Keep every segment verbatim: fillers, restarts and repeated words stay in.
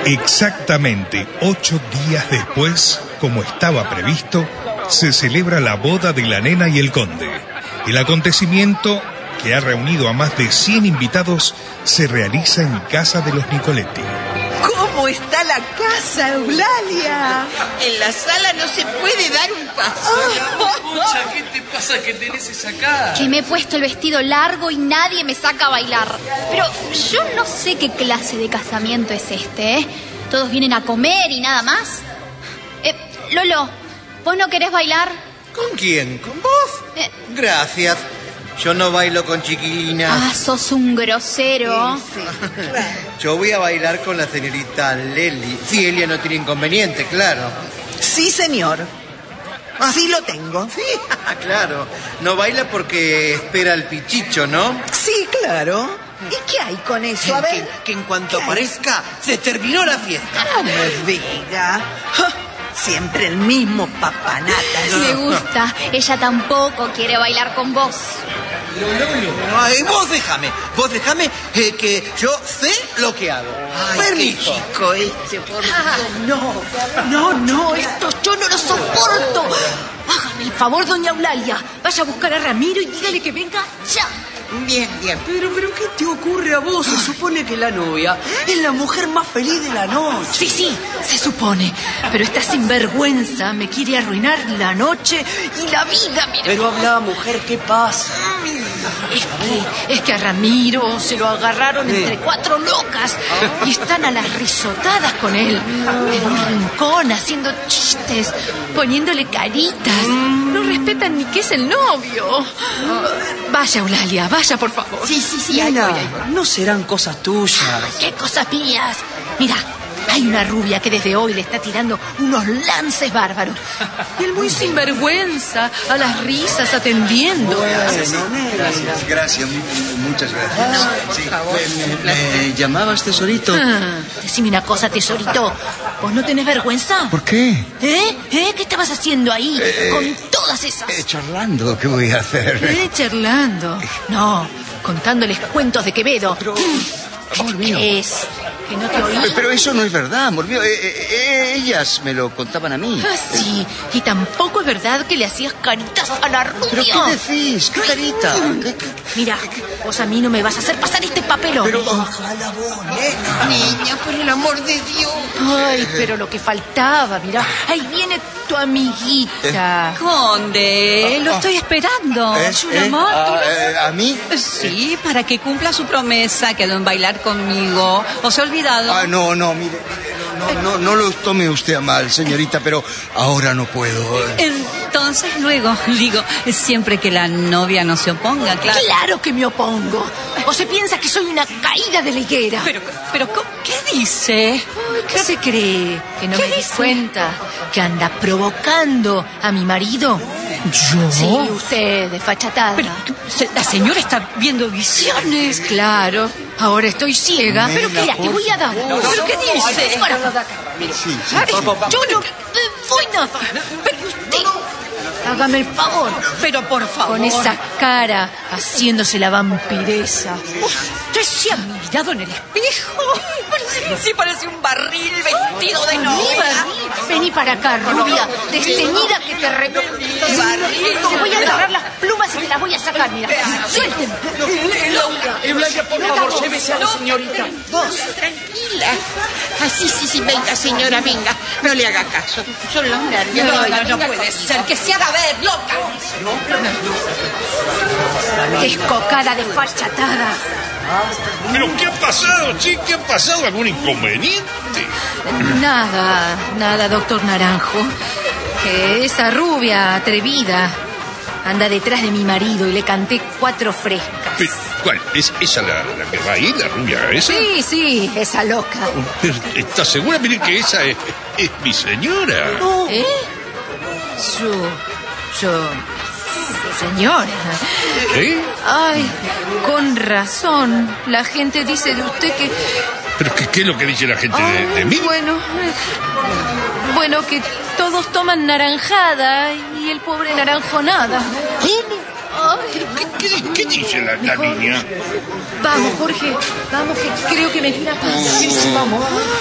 Exactamente ocho días después, como estaba previsto, se celebra la boda de la nena y el conde. El acontecimiento, que ha reunido a más de cien invitados, se realiza en casa de los Nicoletti. ¿Cómo está la casa, Eulalia? En la sala no se puede dar un paso. Pucha, ¿qué te pasa que tenés esa cara? Que me he puesto el vestido largo y nadie me saca a bailar. Pero yo no sé qué clase de casamiento es este, ¿eh? Todos vienen a comer y nada más. Eh, Lolo, ¿vos no querés bailar? ¿Con quién? ¿Con vos? Eh. Gracias. Yo no bailo con chiquilinas. Ah, sos un grosero. Sí, sí, claro. Yo voy a bailar con la señorita Leli. Si Elia no tiene inconveniente, claro. Sí, señor. Sí lo tengo. Sí, claro. No baila porque espera al pichicho, ¿no? Sí, claro. ¿Y qué hay con eso? A ver. Que, que en cuanto ¿Qué hay? aparezca, se terminó la fiesta. No me diga. Ja, siempre el mismo papanata. Me gusta. Ella tampoco quiere bailar con vos. Ay, vos déjame, vos déjame eh, que yo sé lo que hago. Ay, Permiso. qué chico este, por Ah, no, no, no, esto yo no lo soporto. Hágame el favor, doña Eulalia. Vaya a buscar a Ramiro y dígale que venga ya. Bien, bien. Pero, pero, ¿qué te ocurre a vos? Se supone que la novia es la mujer más feliz de la noche. Sí, sí, se supone. Pero esta sinvergüenza me quiere arruinar la noche y la vida, mire. Pero habla, mujer, ¿qué pasa? Es que, es que a Ramiro se lo agarraron entre cuatro locas y están a las risotadas con él. En un rincón, haciendo chistes, poniéndole caritas. No respetan ni que es el novio. Vaya, Eulalia, vaya, por favor. Sí, sí, sí. Ahí Nena, voy, ahí voy. no serán cosas tuyas. ¿Qué cosas mías? Mira, hay una rubia que desde hoy le está tirando unos lances bárbaros. Y él muy sinvergüenza, a las risas atendiendo. Gracias, gracias, muchas gracias. Sí, ¿Me, me llamabas, tesorito? Ah, decime una cosa, tesorito. ¿Vos no tenés vergüenza? ¿Por qué? ¿Eh? ¿Eh? ¿Qué estabas haciendo ahí Eh, con todas esas? Eh, charlando, ¿qué voy a hacer? ¿Eh? Charlando. No, contándoles cuentos de Quevedo. Pero, ¿Qué amor mío. crees? ¿Que no te oí? Eh, Pero eso no es verdad, amor mío. Eh, eh, eh, ellas me lo contaban a mí. Ah, sí. Y tampoco es verdad que le hacías caritas a la rubia. ¿Pero qué decís? ¿Qué carita? ¿Qué- qué- Mira, vos a mí no me vas a hacer pasar este papelón. Pero, Ojalá vos, nena. Niña, por el amor de Dios. Ay, pero lo que faltaba, mira. Ahí viene tu amiguita. Conde, lo estoy esperando. ¿Eh? Su ¿Eh? amor. ¿A, eh, ¿A mí? Sí, para que cumpla su promesa, que en bailar conmigo. ¿O se ha olvidado? Ah, no, no, mire, mire, no, no, no, no lo tome usted a mal, señorita, pero ahora no puedo. Entonces luego, digo, siempre que la novia no se oponga, claro. Claro que me opongo. ¿O se piensa que soy una caída de la higuera? Pero, pero, ¿qué dice? Ay, ¿qué se cree? ¿Que no ¿Qué me di dice? cuenta? ¿Que anda provocando a mi marido? ¿Yo? Sí, usted, desfachatada. Pero, se- la señora está viendo visiones. Claro, ahora estoy ciega. Nena, Pero mira, te por voy a dar. ¿Pero qué dice? Para- Sí, sí. Ay, yo no voy nada. Pero usted, hágame el favor. Pero por favor. Con esa cara, haciéndose la vampiresa. ¿Usted se ha mirado en el espejo? Parece, sí, parece un barril vestido de novia. Vení, vení para acá, rubia, desteñida que te re... Te voy a agarrar las plumas y te las voy a sacar, mira. Suélteme. Eulalia, por favor, llévese a la señorita. Vos, tranquila. Ah, sí, sí, sí, venga, señora, venga. No le haga caso. Son los nervios. No, no, Venga, no venga puede conmigo. ser que se haga ver, loca. Descocada, desfachatada. ¿Pero qué ha pasado, che? ¿Qué ha pasado? ¿Algún inconveniente? Nada, nada, doctor Naranjo. Que esa rubia atrevida anda detrás de mi marido y le canté cuatro frescas. Pero, ¿cuál? ¿Es esa la, la que va ahí, la rubia esa? Sí, sí, esa loca. Pero, ¿estás segura? Mire que esa es, es mi señora. ¿Eh? Su... su... su señora. ¿Eh? Ay, con razón. La gente dice de usted que... ¿Pero qué, qué es lo que dice la gente de, de mí? Bueno, eh, bueno, que todos toman naranjada y el pobre naranjo nada. ¿Cómo? ¿Qué, qué, qué dice la, la niña? Vamos, Jorge, vamos, que creo que me dio una panza. Sí, sí, vamos.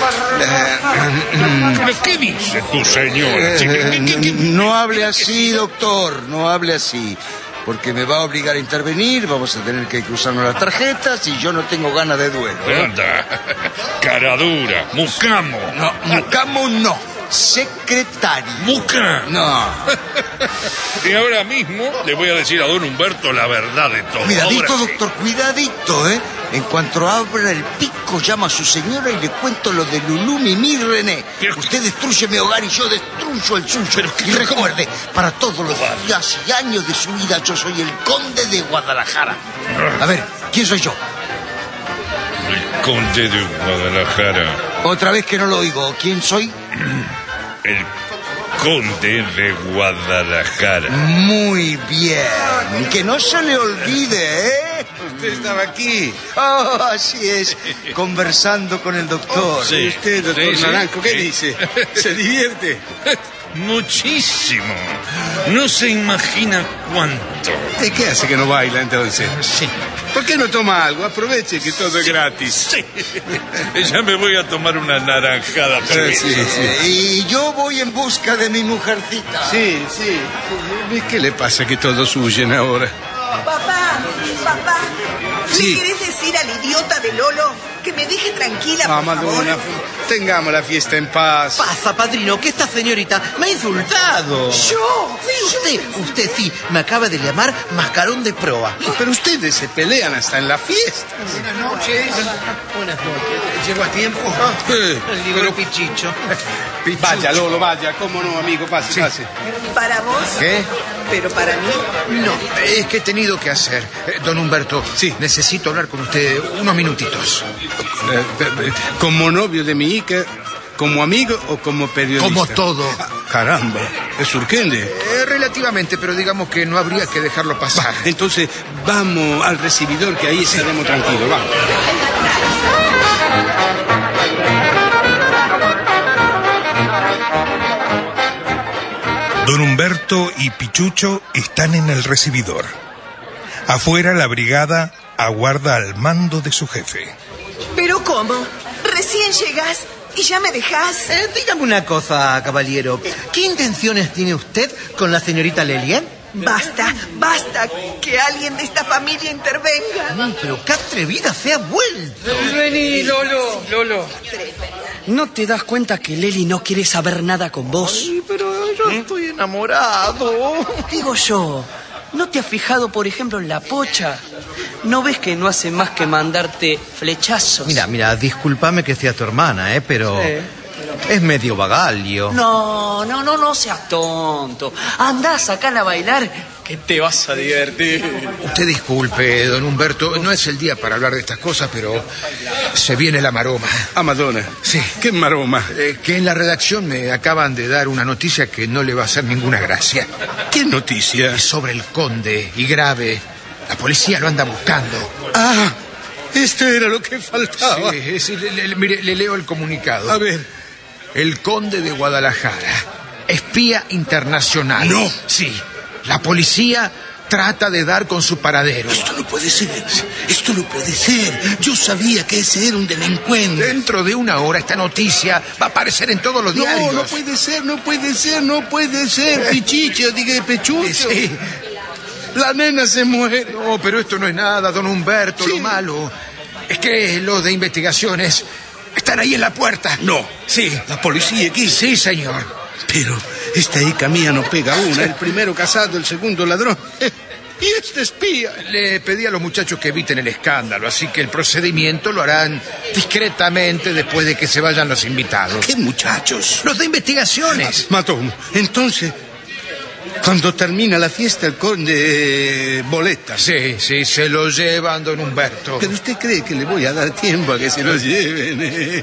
¿Pero qué dice tu señora? chica? ¿Qué, qué, qué? No hable así, doctor, no hable así. Porque me va a obligar a intervenir, vamos a tener que cruzarnos las tarjetas y yo no tengo ganas de duelo. Anda, cara dura, mucamo. No, mucamo no, secretario. ¿Muca? No. Y ahora mismo le voy a decir a don Humberto la verdad de todo. Cuidadito, Ahora sí. doctor, cuidadito, ¿eh? En cuanto abra el pico, llama a su señora y le cuento lo de Lulú, Mimi y René. Pero- Usted destruye mi hogar y yo destruyo el suyo. Pero- y recuerde, para todos los días y años de su vida, yo soy el conde de Guadalajara. A ver, ¿quién soy yo? El conde de Guadalajara. Otra vez que no lo oigo. ¿Quién soy? El conde de Guadalajara. Muy bien. Y que no se le olvide, ¿eh? Usted estaba aquí. Oh, así es. Conversando con el doctor. Sí. ¿Y usted, doctor Sí, sí. Naranjo, qué Sí. dice? ¿Se divierte? Muchísimo. No se imagina cuánto. ¿Y qué hace que no baila entonces? Sí. ¿Por qué no toma algo? Aproveche que todo es gratis. Sí. Ya me voy a tomar una naranjada. Eh, sí, sí. Eh, y yo voy en busca de mi mujercita. Sí, sí. ¿Y qué le pasa que todos huyen ahora? Papá, papá, Sí. ¿le querés decir al idiota de Lolo que me deje tranquila, por Madonna, favor? tengamos la fiesta en paz. Pasa, padrino, que esta señorita me ha insultado. ¿Yo? Sí, usted, usted sí, me acaba de llamar mascarón de proa. Pero ustedes se pelean hasta en la fiesta. Buenas noches. Buenas noches. ¿Llego a tiempo? Eh, Digo pero- el pichicho. Vaya, Lolo, vaya. ¿Cómo no, amigo? Pase, pase. Para vos, ¿Qué? pero para mí, no. Es que he tenido que hacer. Eh, don Humberto, Sí. necesito hablar con usted unos minutitos. Eh, eh, eh, ¿Como novio de mi hija, como amigo o como periodista? Como todo. Ah, caramba, es urgente. Eh, relativamente, pero digamos que no habría que dejarlo pasar. Entonces, vamos al recibidor, que ahí estaremos tranquilos. Vamos. Don Humberto y Pichucho están en el recibidor. Afuera la brigada aguarda al mando de su jefe. ¿Pero cómo? ¿Recién llegás y ya me dejás? Eh, dígame una cosa, caballero. ¿Qué intenciones tiene usted con la señorita Lelia? Basta, basta que alguien de esta familia intervenga. Mm, pero qué atrevida se ha vuelto. Vení, Lolo, Lolo. ¿No te das cuenta que Leli no quiere saber nada con vos? Pero yo estoy enamorado. Digo yo, ¿no te has fijado, por ejemplo, en la Pocha? ¿No ves que no hace más que mandarte flechazos? Mira, mira, discúlpame que sea tu hermana, ¿eh? Pero Sí. es medio vagalio. No, no, no, no seas tonto. Andá a sacarla a bailar, que te vas a divertir. Usted disculpe, don Humberto, no es el día para hablar de estas cosas, pero se viene la maroma. A Madonna. Sí. ¿Qué maroma? Eh, que en la redacción me acaban de dar una noticia que no le va a hacer ninguna gracia. ¿Qué noticia? Es sobre el conde, y grave. La policía lo anda buscando. Ah, esto era lo que faltaba. Sí, sí, le, le- mire, le leo el comunicado. A ver. El conde de Guadalajara, espía internacional. No. Sí, la policía trata de dar con su paradero. Esto no puede ser. Esto no puede ser. Yo sabía que ese era un delincuente. Dentro de una hora esta noticia va a aparecer en todos los No, diarios. no puede ser, no puede ser, no puede ser. Pichicho, diga Pechucho. Sí. La nena se muere. No, pero esto no es nada, don Humberto. Sí. Lo malo es que los de investigaciones están ahí en la puerta. No. Sí. La policía aquí. Sí, señor. Pero esta hija mía no pega una. El primero casado, el segundo ladrón. Y este espía. Le pedí a los muchachos que eviten el escándalo, así que el procedimiento lo harán discretamente después de que se vayan los invitados. ¿Qué muchachos? Los de investigaciones. Matón. Entonces, cuando termina la fiesta, el conde eh, boleta. Sí, sí, se lo llevan, don Humberto. Pero usted cree que le voy a dar tiempo a que se lo lleven.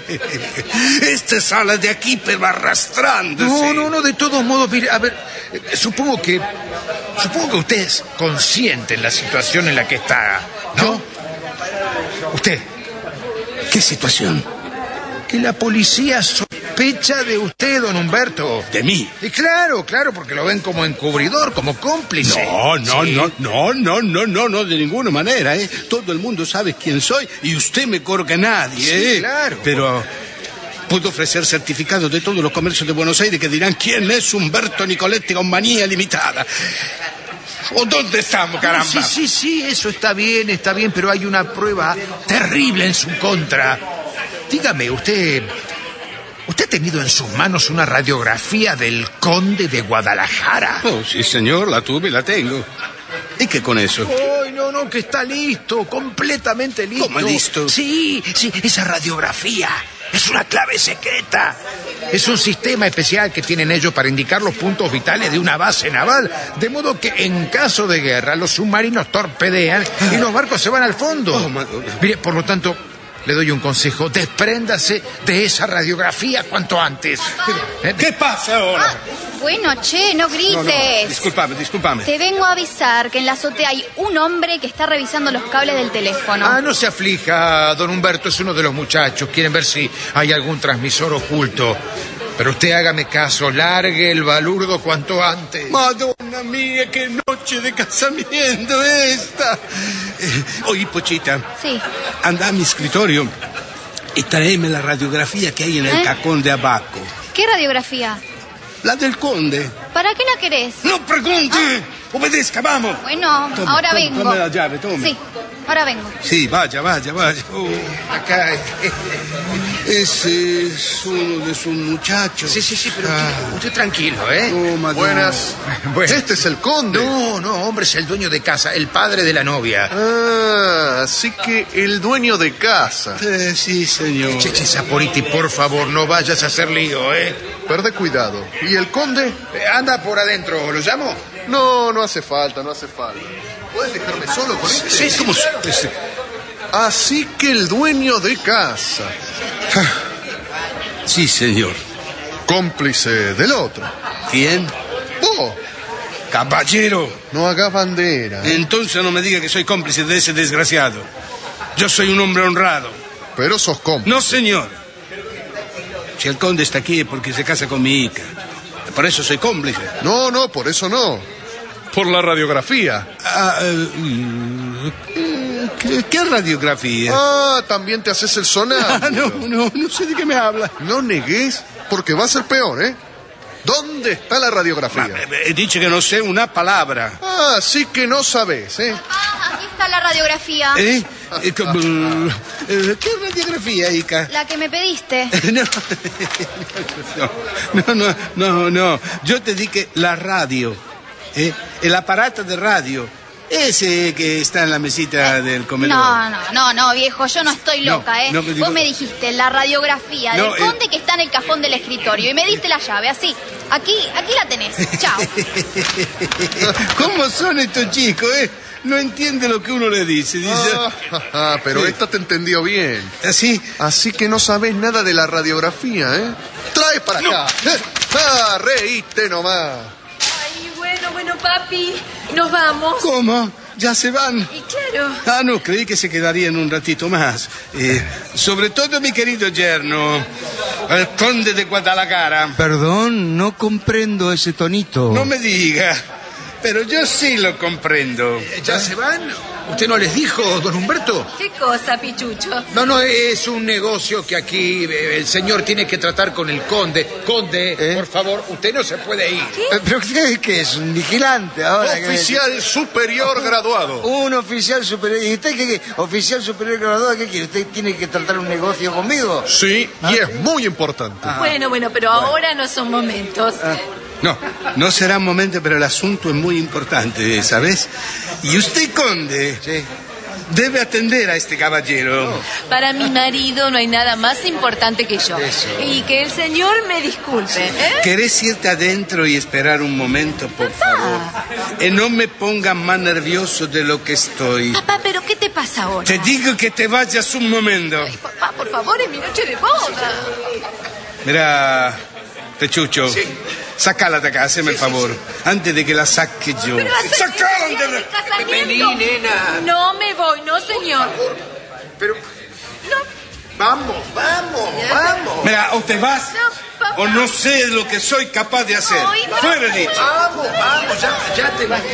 Esta sala de aquí, pero arrastrándose. No, no, no, de todos modos, mire, a ver, eh, supongo que, supongo que usted es consciente en la situación en la que está, ¿no? Usted, ¿Qué situación? que la policía sospecha Sospecha de usted, don Humberto. ¿De mí? Y claro, claro, porque lo ven como encubridor, como cómplice. No, no, Sí. no, no, no, no, no, no, de ninguna manera, ¿eh? Todo el mundo sabe quién soy y usted mejor que nadie, ¿eh? Sí, claro. Pero puedo ofrecer certificados de todos los comercios de Buenos Aires que dirán quién es Humberto Nicoletti con manía limitada. ¿O dónde estamos, caramba? Sí, sí, sí, eso está bien, está bien, pero hay una prueba terrible en su contra. Dígame, usted... ¿Usted ha tenido en sus manos una radiografía del conde de Guadalajara? Oh, sí, señor, la tuve y la tengo. ¿Y qué con eso? ¡Ay, no, no, que está listo, completamente listo! ¿Cómo listo? Sí, sí, esa radiografía es una clave secreta. Es un sistema especial que tienen ellos para indicar los puntos vitales de una base naval, de modo que en caso de guerra los submarinos torpedean y los barcos se van al fondo. Oh, Madonna. Mire, por lo tanto, le doy un consejo: despréndase de esa radiografía cuanto antes. ¿Eh? ¿Qué pasa ahora? Ah, bueno, che, no grites. No, no, discúlpame, discúlpame. Te vengo a avisar que en la azotea hay un hombre que está revisando los cables del teléfono. Ah, no se aflija, don Humberto, es uno de los muchachos. Quieren ver si hay algún transmisor oculto. Pero usted hágame caso, largue el balurdo cuanto antes. Madonna mía, qué noche de casamiento esta. Eh, oye, Pochita. Sí. Anda a mi escritorio y tráeme la radiografía que hay en el ¿Eh? cajón de abajo. ¿Qué radiografía? La del conde. ¿Para qué la querés? ¡No pregunte! Ah. ¡Obedezca, vamos! Bueno, Tome, ahora tome, vengo. tome la llave, tome. Sí, ahora vengo. Sí, vaya, vaya, vaya. Oh, Acá. ese es uno de sus muchachos. Sí, sí, sí, pero Ah. usted, usted tranquilo, ¿eh? Oh, Madonna. Buenas. Bueno. Este es el conde. No, no, hombre, es el dueño de casa, el padre de la novia. Ah, así que el dueño de casa. Eh, sí, señor. Che, che, Saporiti, por favor, no vayas a hacer lío, ¿eh? Perde cuidado. ¿Y el conde? Eh, Anda por adentro, ¿lo llamo? No, no hace falta, no hace falta. ¿Puedes dejarme solo con este? Sí, sí, ¿Cómo? sí. Sí. Así que el dueño de casa. Sí, señor. Cómplice del otro. ¿Quién? Vos. Caballero. No hagas bandera. ¿eh? Entonces no me diga que soy cómplice de ese desgraciado. Yo soy un hombre honrado. Pero sos cómplice. No, señor. Si el conde está aquí es porque se casa con mi hija. Por eso soy cómplice. No, no, por eso no. Por la radiografía. Ah, eh, ¿qué, qué radiografía? Ah, también te haces el sonar. Ah, no, no, no sé de qué me habla. No negues, porque va a ser peor, ¿eh? ¿Dónde está la radiografía? Ah, He dicho que no sé una palabra. Ah, sí que no sabes, ¿eh? Ah, aquí está la radiografía. ¿Eh? Eh, como- eh, ¿Qué radiografía, Ica? La que me pediste. No, no, no, no, no. Yo te dije la radio, ¿eh? El aparato de radio, ese que está en la mesita del comedor. No, no, no, no, viejo, yo no estoy No, loca, ¿eh? no me digo- Vos me dijiste la radiografía No, del eh. conde que está en el cajón del escritorio y me diste la llave, así. Aquí, aquí la tenés. Chao. ¿Cómo son estos chicos, eh? No entiende lo que uno le dice. Dice, Ah, ah, pero Sí. esta te entendió bien. así. Así que no sabes nada de la radiografía, ¿eh? Trae para acá. Ah, reíste nomás. Ay, bueno, bueno, papi, nos vamos. ¿Cómo? ¿Ya se van? Y claro. Ah, no, creí que se quedarían un ratito más. Eh, sobre todo mi querido yerno, el conde de Guadalajara. Perdón, no comprendo ese tonito. No me diga, pero yo sí lo comprendo. ¿Ya se van? ¿Usted no les dijo, don Humberto? ¿Qué cosa, Pichucho? No, no, es un negocio que aquí eh, el señor tiene que tratar con el conde. Conde, ¿Eh? por favor, usted no se puede ir. Eh, ¿Pero qué, qué es? ¿Un vigilante ahora? Oficial superior graduado. Un oficial superior. ¿Y usted qué, qué? ¿Oficial superior graduado? ¿Qué quiere? ¿Usted tiene que tratar un negocio conmigo? Sí, y es muy importante. Bueno, bueno, pero ahora no son momentos. No, no será un momento, pero el asunto es muy importante, ¿sabes? Y usted, conde, Sí. debe atender a este caballero. Para mi marido no hay nada más importante que yo. Y que el señor me disculpe, ¿eh? ¿Querés irte adentro y esperar un momento, por favor? Y no me ponga más nervioso de lo que estoy. Papá, ¿pero qué te pasa ahora? Te digo que te vayas un momento. Papá, por favor, es mi noche de boda. Mira, Pechucho, sacala de acá, hazme el favor, antes de que la saque yo. Pero hace ¡Sacala días de del la... casamiento. Vení, nena. No me voy, no, señor. Pero... Vamos, vamos, vamos. Mira, o te vas, No, papá. o no sé lo que soy capaz de hacer. Ay, Fuera, dicho. Vamos, vamos, ya, ya te vas.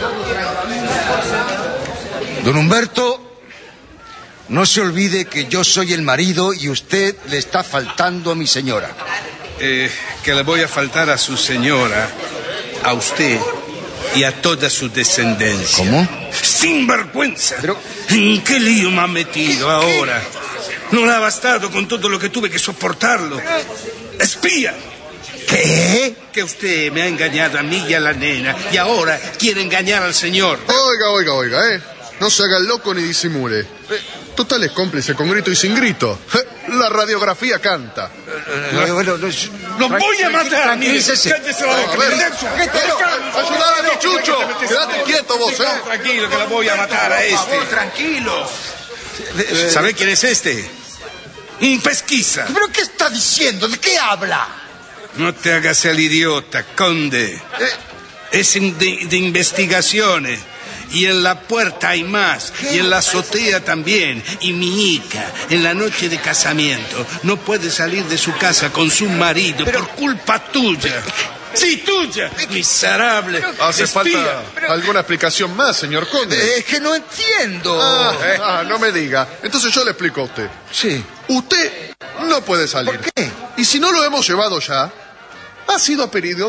Don Humberto, no se olvide que yo soy el marido y usted le está faltando a mi señora. Eh, que le voy a faltar a su señora, a usted y a toda su descendencia. ¿Cómo? ¡Sin vergüenza! Pero... ¿En qué lío me ha metido ¿Qué, ahora? ¿Qué? No le ha bastado con todo lo que tuve que soportarlo. ¡Espía! ¿Qué? Que usted me ha engañado a mí y a la nena y ahora quiere engañar al señor. Oiga, oiga, oiga, ¿eh? No se haga el loco ni disimule. Total es cómplice con grito y sin grito. La radiografía canta. No, bueno, no, ¡Lo voy a matar! Tranquilícese. ¡Cállese la boca! ¡Ayúdame, mi chucho! ¡Quédate quieto vos, eh! Tranquilo, que la voy a matar a este. Tranquilo. ¿Sabe quién es este? Un pesquisa. ¿Pero qué está diciendo? ¿De qué habla? No te hagas el idiota, conde. Es de, de investigaciones. Y en la puerta hay más, ¿Qué? Y en la azotea también. Y mi hija, en la noche de casamiento, no puede salir de su casa con su marido pero, por culpa tuya. Sí, tuya, miserable. Hace espía. falta pero... alguna explicación más, señor conde. Es que no entiendo. Ah, eh. ah, no me diga. Entonces yo le explico a usted. Sí. Usted no puede salir. ¿Por qué? Y si no lo hemos llevado ya, ha sido pedido